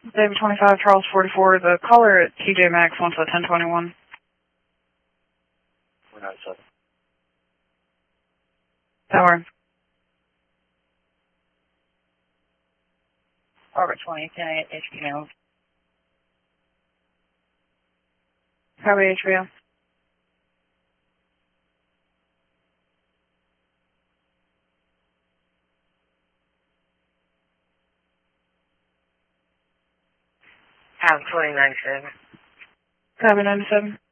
David 25, Charles 44, the caller at TJ Maxx wants a 1021. 497. Tower. Orbit 20, 10 HP now. Copy HBO. Have 2097. Copy 97.